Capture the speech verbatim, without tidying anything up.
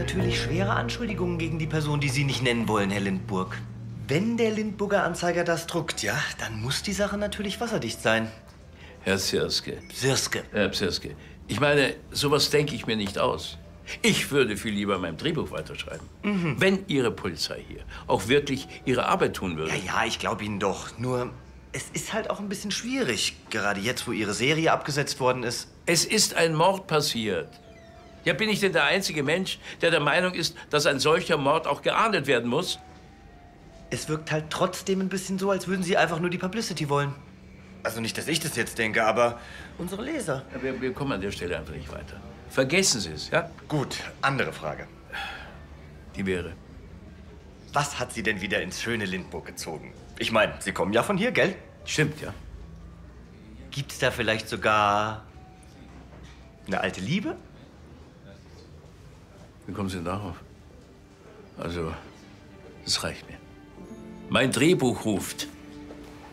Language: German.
natürlich schwere Anschuldigungen gegen die Person, die Sie nicht nennen wollen, Herr Lindburg. Wenn der Lindburger Anzeiger das druckt, ja, dann muss die Sache natürlich wasserdicht sein. Herr Sirske. Sirske. Herr Sirske. Ich meine, sowas denke ich mir nicht aus. Ich würde viel lieber mein Drehbuch weiterschreiben. Mhm. Wenn Ihre Polizei hier auch wirklich ihre Arbeit tun würde. Ja, ja, ich glaube Ihnen doch. Nur, es ist halt auch ein bisschen schwierig, gerade jetzt, wo Ihre Serie abgesetzt worden ist. Es ist ein Mord passiert. Ja, bin ich denn der einzige Mensch, der der Meinung ist, dass ein solcher Mord auch geahndet werden muss? Es wirkt halt trotzdem ein bisschen so, als würden Sie einfach nur die Publicity wollen. Also nicht, dass ich das jetzt denke, aber unsere Leser. Ja, wir, wir kommen an der Stelle einfach nicht weiter. Vergessen Sie es, ja? Gut, andere Frage. Die wäre? Was hat Sie denn wieder ins schöne Lindburg gezogen? Ich meine, Sie kommen ja von hier, gell? Stimmt, ja. Gibt's da vielleicht sogar eine alte Liebe? Wie kommen Sie denn darauf? Also, das reicht mir. Mein Drehbuch ruft.